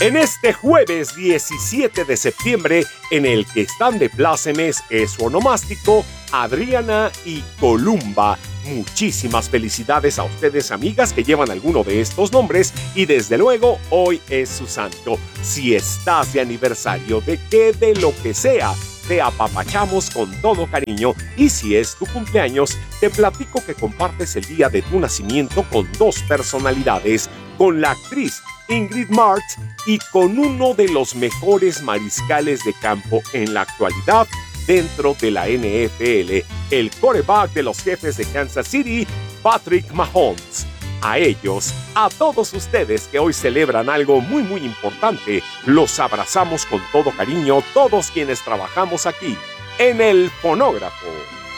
En este jueves 17 de septiembre, en el que están de plácemes es su onomástico, Adriana y Columba. Muchísimas felicidades a ustedes, amigas, que llevan alguno de estos nombres, y desde luego hoy es su santo. Si estás de aniversario, de qué, de lo que sea, te apapachamos con todo cariño, y si es tu cumpleaños, te platico que compartes el día de tu nacimiento con dos personalidades, con la actriz Ingrid Martz y con uno de los mejores mariscales de campo en la actualidad dentro de la NFL, el quarterback de los Jefes de Kansas City, Patrick Mahomes. A ellos, a todos ustedes que hoy celebran algo muy importante, los abrazamos con todo cariño, todos quienes trabajamos aquí en el Fonógrafo.